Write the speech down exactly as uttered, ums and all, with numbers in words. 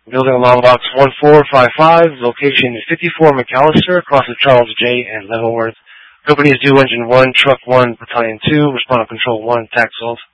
Building Alarm Box one four five five, location is fifty-four McAllister, across the Charles J. and Leavenworth. Company is due Engine one, Truck one, Battalion two, Responder Control one, Tax Salt.